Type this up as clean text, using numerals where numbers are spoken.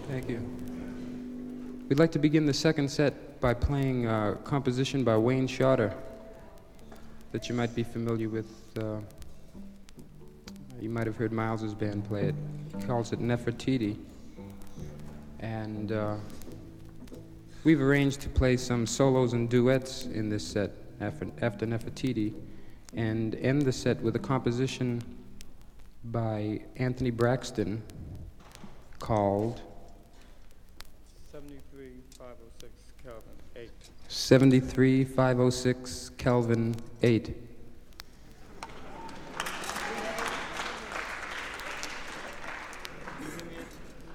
Thank you. We'd like to begin the second set by playing a composition by Wayne Shorter that you might be familiar with. You might have heard Miles's band play it. He calls it Nefertiti. And we've arranged to play some solos and duets in this set after Nefertiti, and end the set with a composition by Anthony Braxton called 73506 Kelvin 8. 73506 Kelvin 8.